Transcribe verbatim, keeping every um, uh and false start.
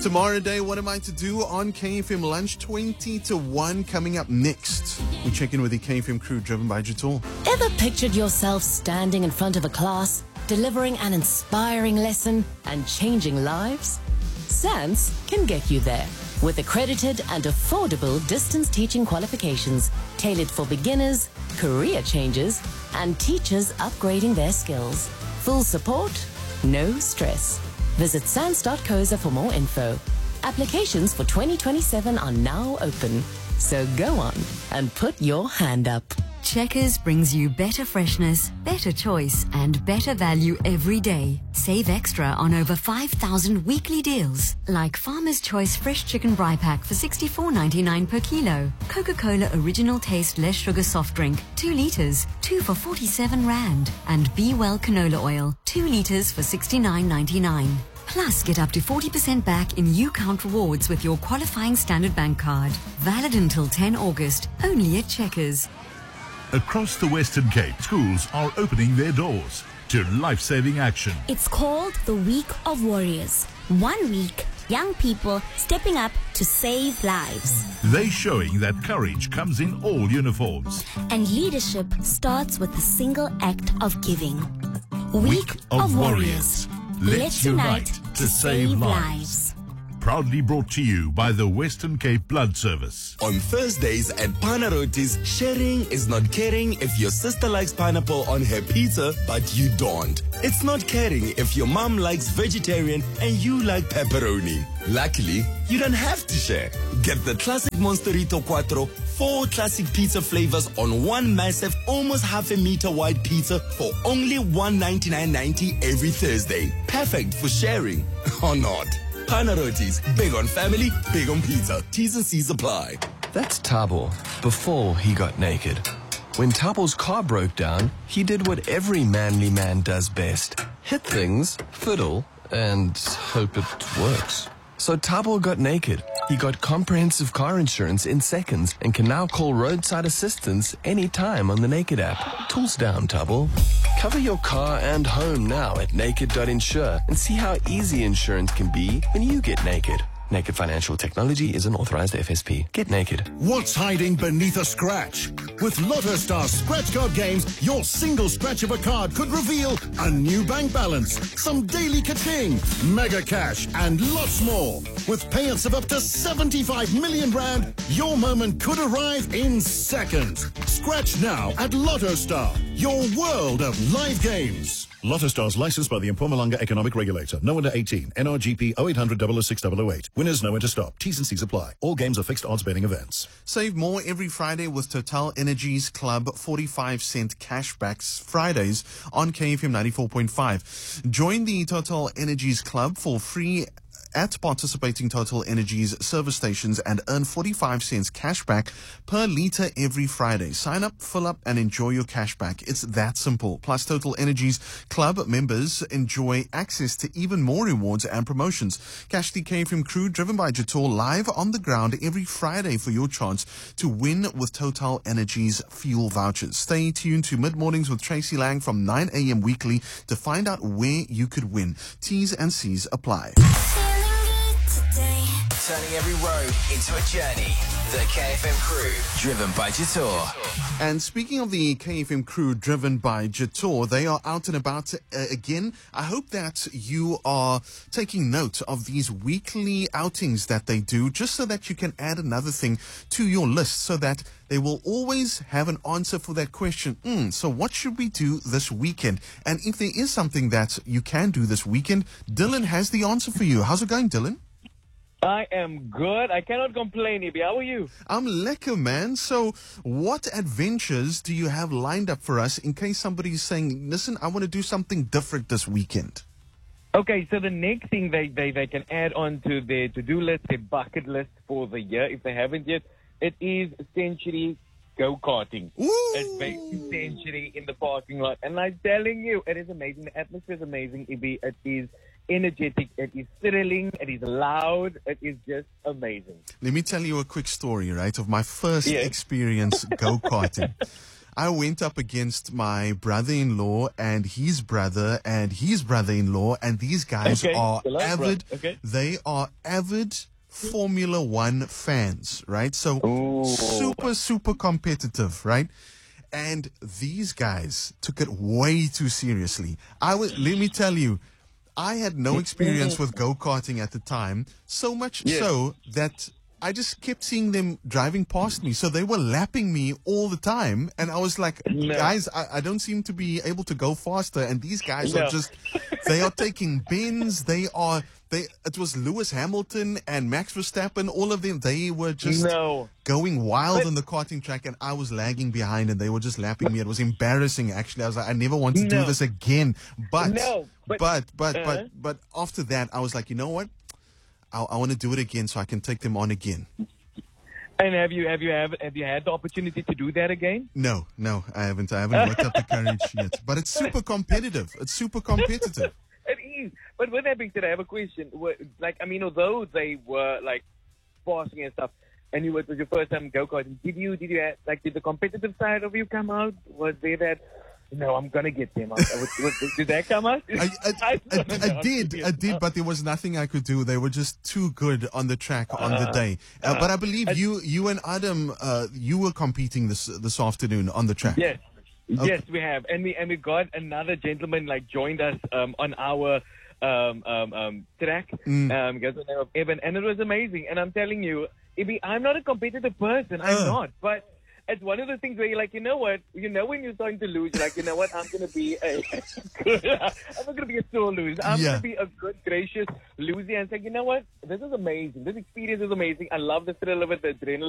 Tomorrow day, what am I to do on K F M Lunch? twenty to one coming up next. We check in with the K F M crew driven by Jator. Ever pictured yourself standing in front of a class, delivering an inspiring lesson and changing lives? SANS can get you there with accredited and affordable distance teaching qualifications tailored for beginners, career changers, and teachers upgrading their skills. Full support, no stress. Visit sans dot co za for more info. Applications for twenty twenty-seven are now open. So go on and put your hand up. Checkers brings you better freshness, better choice, and better value every day. Save extra on over five thousand weekly deals, like Farmer's Choice Fresh Chicken Bri Pack for sixty-four ninety-nine per kilo. Coca-Cola Original Taste Less Sugar Soft Drink, two litres, two for forty-seven rand. And Be Well Canola Oil, two litres for sixty-nine ninety-nine. Plus, get up to forty percent back in U-Count rewards with your qualifying Standard Bank card. Valid until ten August, only at Checkers. Across the Western Cape, schools are opening their doors to life-saving action. It's called the Week of Warriors. One week, young people stepping up to save lives. They showing that courage comes in all uniforms. And leadership starts with a single act of giving. Week of Warriors. Let's unite to save lives. Proudly brought to you by the Western Cape Blood Service. On Thursdays at Panarotis, sharing is not caring if your sister likes pineapple on her pizza, but you don't. It's not caring if your mom likes vegetarian and you like pepperoni. Luckily, you don't have to share. Get the classic Monsterito Quattro, four classic pizza flavors on one massive, almost half a meter wide pizza for only one ninety-nine ninety every Thursday. Perfect for sharing or not. Panarotis, big on family, big on pizza. T's and C's apply. That's Thabo, before he got naked. When Thabo's car broke down, he did what every manly man does best. Hit things, fiddle, and hope it works. So Thabo got naked. He got comprehensive car insurance in seconds and can now call roadside assistance anytime on the Naked app. Tools down, Thabo. Cover your car and home now at naked dot insure and see how easy insurance can be when you get naked. Naked Financial Technology is an authorized F S P. Get naked. What's hiding beneath a scratch? With Lotto Star scratch card games, your single scratch of a card could reveal a new bank balance, some daily ka-ching, mega cash, and lots more. With payouts of up to seventy-five million rand, your moment could arrive in seconds. Scratch now at Lotto Star, your world of live games. Lotto Stars licensed by the Mpumalanga Economic Regulator. No under eighteen. N R G P oh eight hundred double oh six double oh eight. Winners know when to stop. T's and C's apply. All games are fixed odds betting events. Save more every Friday with Total Energies Club forty-five cent cashbacks Fridays on K F M ninety-four point five. Join the Total Energies Club for free at participating Total Energies service stations and earn forty-five cents cashback per litre every Friday. Sign up, fill up, and enjoy your cashback. It's that simple. Plus, Total Energies Club members enjoy access to even more rewards and promotions. Catch the K F M crew driven by Jator live on the ground every Friday for your chance to win with Total Energies fuel vouchers. Stay tuned to Mid-Mornings with Tracy Lang from nine a.m. weekly to find out where you could win. T's and C's apply. Turning every road into a journey. The K F M crew, driven by Jator. And speaking of the K F M crew driven by Jator, they are out and about uh, again. I hope that you are taking note of these weekly outings that they do, just so that you can add another thing to your list, so that they will always have an answer for that question. Mm, so what should we do this weekend? And if there is something that you can do this weekend, Dylan has the answer for you. How's it going, Dylan? I am good. I cannot complain, Ibi. How are you? I'm lekker, man. So what adventures do you have lined up for us in case somebody's saying, listen, I want to do something different this weekend? Okay, so the next thing they, they, they can add on to their to-do list, their bucket list for the year, if they haven't yet, it is essentially go-karting. It's essentially in the parking lot. And I'm telling you, it is amazing. The atmosphere is amazing, Ibi. It is energetic, it is thrilling, it is loud, it is just amazing. Let me tell you a quick story, right, of my first yes. experience go-karting. I went up against my brother-in-law and his brother and his brother-in-law, and these guys Okay, are the last avid. brother, okay. They are avid Formula One fans, right? So Ooh. super, super competitive, right? And these guys took it way too seriously. I was, let me tell you, I had no experience with go-karting at the time, so much Yes. so that I just kept seeing them driving past me. So they were lapping me all the time. And I was like, No. guys, I, I don't seem to be able to go faster. And these guys No. are just, they are taking bends. They are, they, it was Lewis Hamilton and Max Verstappen, all of them. They were just No. going wild But- on the karting track, and I was lagging behind, and they were just lapping me. It was embarrassing, actually. I was like, I never want to do No. this again. But, No, but, but- but, but, uh-huh. but, after that, I was like, you know what? I, I want to do it again so I can take them on again. And have you have you have, have you had the opportunity to do that again? No, no, I haven't. I haven't worked up the courage yet. But it's super competitive. It's super competitive. It is. But with that being said, I have a question. What- Like, I mean, although they were like passing and stuff, and you, it was your first time go karting, did you did you have, like did the competitive side of you come out? Was there that? No, I'm gonna get them. I, was, was, did that come out? I, I, I, don't know. I did, I did, but there was nothing I could do. They were just too good on the track on the day. Uh, but I believe you, you and Adam, uh, you were competing this this afternoon on the track. Yes, Okay. yes, we have, and we and we got another gentleman like joined us um, on our um, um, um, track. Mm. Um, goes by the name of Evan, and it was amazing. And I'm telling you, Ibi, I'm not a competitive person. I'm Uh. not, but. It's one of the things where you're like, you know what? You know when you're starting to lose, you're like, you know what? I'm going to be a good, I'm not going to be a sore loser. I'm Yeah. going to be a good, gracious loser and say, you know what? This is amazing. This experience is amazing. I love the thrill of it, the adrenaline.